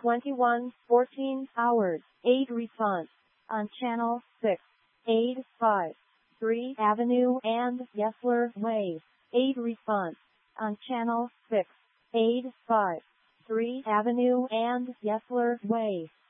21:14 hours. Aid response on Channel 6. Aid 5. 3 Avenue and Yesler Way. Aid response on Channel 6. Aid 5. 3 Avenue and Yesler Way.